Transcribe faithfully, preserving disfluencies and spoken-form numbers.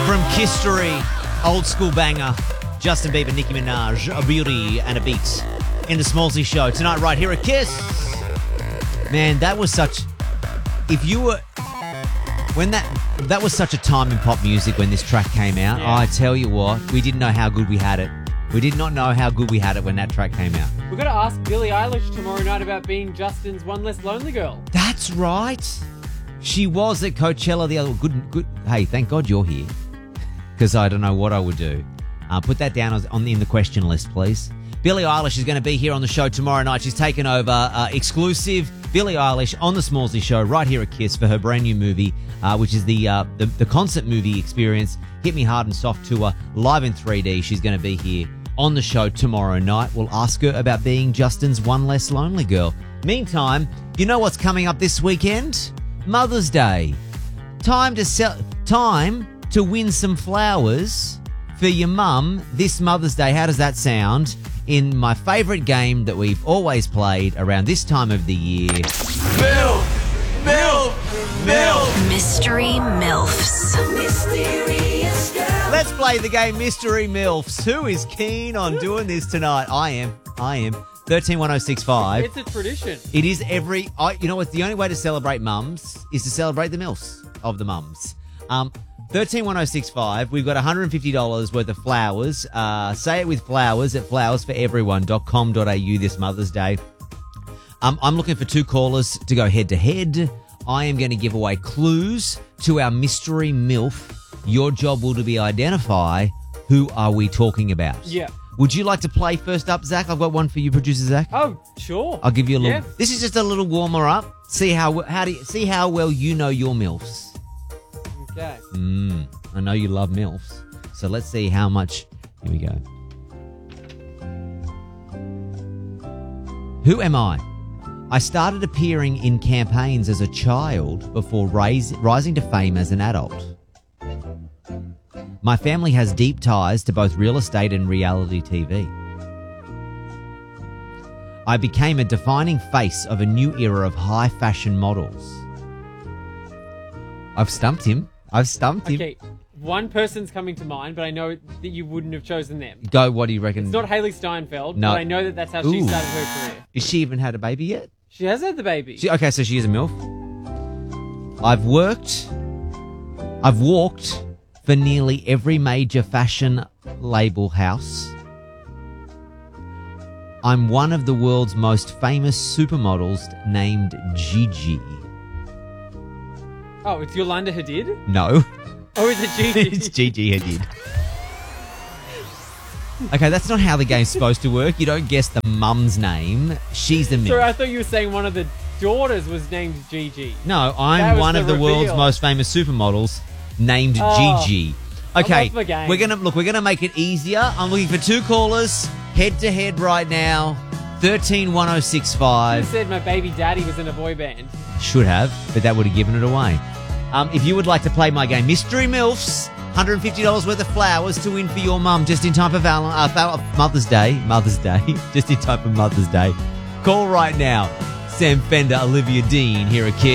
From Kistery, old school banger, Justin Bieber, Nicki Minaj, a beauty and a beat in the Smallsy Show tonight right here at Kiss. Man, that was such... If you were... When that... That was such a time in pop music when this track came out. Yeah. I tell you what, we didn't know how good we had it. We did not know how good we had it when that track came out. We've got to ask Billie Eilish tomorrow night about being Justin's One Less Lonely Girl. That's right. She was at Coachella the other... Good, good. Hey, thank God you're here. Because I don't know what I would do. Uh, put that down on the, in the question list, please. Billie Eilish is going to be here on the show tomorrow night. She's taken over uh, exclusive Billie Eilish on the Smallsy Show right here at Kiss for her brand new movie, uh, which is the, uh, the the concert movie experience, Hit Me Hard and Soft Tour, live in three D. She's going to be here on the show tomorrow night. We'll ask her about being Justin's One Less Lonely Girl. Meantime, you know what's coming up this weekend? Mother's Day. Time to sell... Time... to win some flowers for your mum this Mother's Day. How does that sound? In my favourite game that we've always played around this time of the year. Milf! Milf! Milf! Mystery MILFs. Mysterious girl. Let's play the game Mystery MILFs. Who is keen on doing this tonight? I am. I am. thirteen one oh six five. It's a tradition. It is every... I, you know what? The only way to celebrate mums is to celebrate the MILFs of the mums. Um... thirteen one oh six five. We've got one hundred fifty dollars worth of flowers. Uh, say it with flowers at flowers for everyone dot com dot a u this Mother's Day. Um, I'm looking for two callers to go head to head. I am going to give away clues to our mystery MILF. Your job will to be identify who are we talking about. Yeah. Would you like to play first up, Zach? I've got one for you, producer Zach. Oh, sure. I'll give you a little. Yeah. This is just a little warmer up. See how how do you, see how well you know your MILFs. Okay. Mm, I know you love MILFs. So let's see how much... Here we go. Who am I? I started appearing in campaigns as a child before rise, rising to fame as an adult. My family has deep ties to both real estate and reality T V. I became a defining face of a new era of high fashion models. I've stumped him. I've stumped him. Okay, one person's coming to mind, but I know that you wouldn't have chosen them. Go, what do you reckon? It's not Haley Steinfeld, No. but I know that that's how she Ooh. started her career. Has she even had a baby yet? She has had the baby. She, okay, so she is a MILF. I've worked, I've walked for nearly every major fashion label house. I'm one of the world's most famous supermodels named Gigi. Oh, it's Yolanda Hadid? No. Or is it Gigi? It's Gigi Hadid. Okay, that's not how the game's supposed to work. You don't guess the mum's name. She's the MILF. Sorry, I thought you were saying one of the daughters was named Gigi. No, That I'm was one the of the world's reveal. most famous supermodels named Oh, Gigi. I'm Okay, off the game. we're gonna look. We're gonna make it easier. I'm looking for two callers, head to head right now. Thirteen one oh six You five. said my baby daddy was in a boy band. Should have, but that would have given it away. Um, if you would like to play my game, Mystery MILFs, one hundred fifty dollars worth of flowers to win for your mum just in time for Val- uh, Val- Mother's Day. Mother's Day, just in time for Mother's Day. Call right now. Sam Fender, Olivia Dean here at Kiss.